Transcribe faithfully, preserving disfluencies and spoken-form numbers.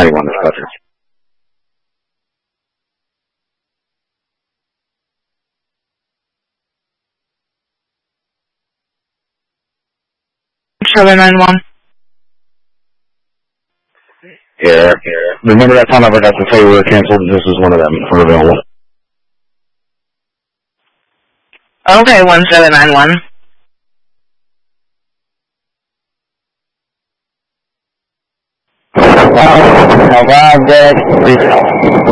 ninety-one, dispatcher. seven nine one. Yeah, remember that time I forgot to tell you we were canceled? This is one of them. We're available. Okay, one seven nine one. Wow, how bad,